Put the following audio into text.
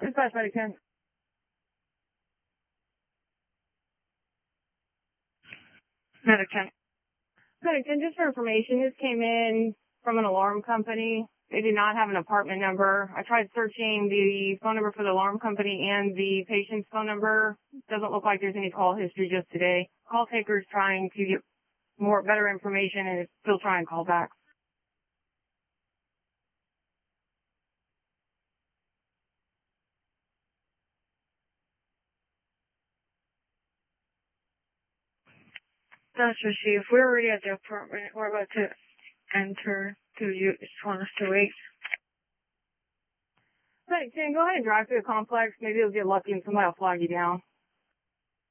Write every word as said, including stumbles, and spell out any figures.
Dispatch Medic ten. Medic ten. Medic ten, just for information, this came in from an alarm company. They did not have an apartment number. I tried searching the phone number for the alarm company and the patient's phone number. Doesn't look like there's any call history just today. Call taker's trying to get more, better information and is still trying to call back. That's received. We're already at the apartment. We're about to enter. Do you just want us to wait? Medic ten, go ahead and drive through the complex. Maybe you'll get lucky and somebody will flag you down.